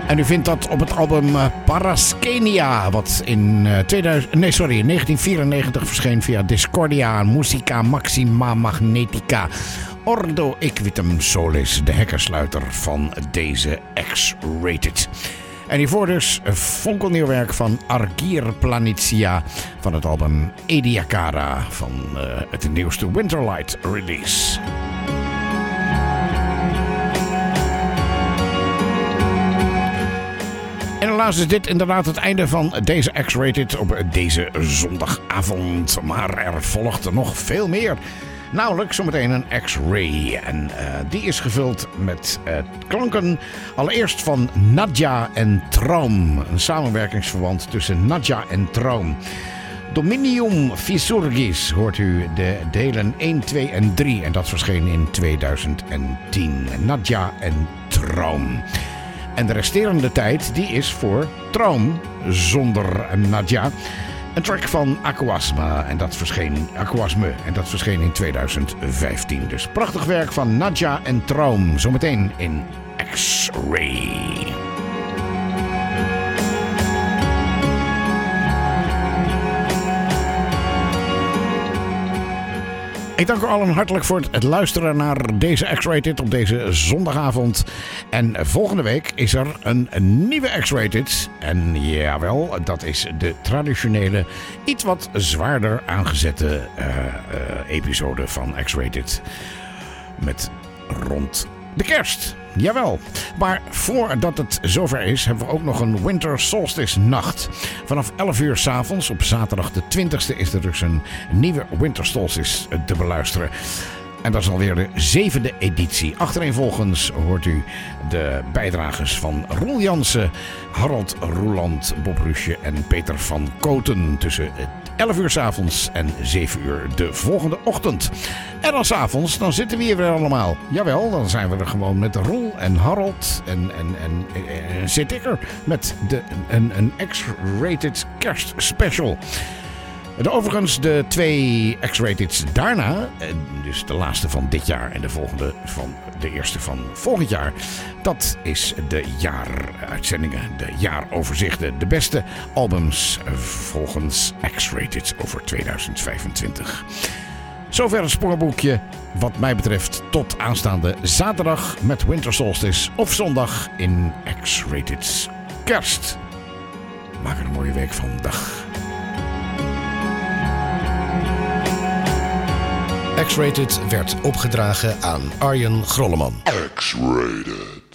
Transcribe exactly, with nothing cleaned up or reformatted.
En u vindt dat op het album uh, Paraskenia, wat in, uh, tweeduizend, nee, sorry, in negentien vierennegentig verscheen via Discordia, Musica Maxima Magnetica. Ordo Equitum Solis, de hekkersluiter van deze X-Rated. En hiervoor dus een fonkelnieuw werk van Argir Planitia van het album Ediacara van uh, het nieuwste Winterlight release. En helaas is dit inderdaad het einde van deze X-Rated op deze zondagavond. Maar er volgt er nog veel meer. Namelijk zometeen een X-Ray. En uh, die is gevuld met uh, klanken. Allereerst van Nadja en Traum. Een samenwerkingsverband tussen Nadja en Traum. Dominium Fissurgis hoort u de delen één, twee en drie. En dat verscheen in tweeduizend tien. Nadja en Traum. En de resterende tijd die is voor Traum zonder Nadja. Een track van Aquasma en dat verscheen, Aquasme en dat verscheen in tweeduizend vijftien. Dus prachtig werk van Nadja en Traum. Zometeen in X-Ray. Ik dank u allen hartelijk voor het luisteren naar deze X-Rated op deze zondagavond. En volgende week is er een nieuwe X-Rated. En jawel, dat is de traditionele, iets wat zwaarder aangezette uh, uh, episode van X-Rated. Met rond de kerst. Jawel, maar voordat het zover is, hebben we ook nog een Winter Solstice nacht. Vanaf elf uur 's avonds op zaterdag de twintigste is er dus een nieuwe Winter Solstice te beluisteren. En dat is alweer de zevende editie. Achtereenvolgens hoort u de bijdragers van Roel Jansen, Harold Roeland, Bob Rusje en Peter van Koten tussen elf uur 's avonds en zeven uur de volgende ochtend. En dan 's avonds, dan zitten we hier weer allemaal. Jawel, dan zijn we er gewoon met Roel en Harold en, en, en, en, en zit ik er met de, een, een X-Rated kerstspecial. De overigens de twee X-Rateds daarna, dus de laatste van dit jaar en de volgende van de eerste van volgend jaar, dat is de jaaruitzendingen, de jaaroverzichten, de beste albums volgens X-Rateds over tweeduizend vijfentwintig. Zover het spoorboekje wat mij betreft tot aanstaande zaterdag met Winter Solstice of zondag in X-Rateds kerst. Maak er een mooie week van. Dag. X-Rated werd opgedragen aan Arjen Grolleman. X-Rated.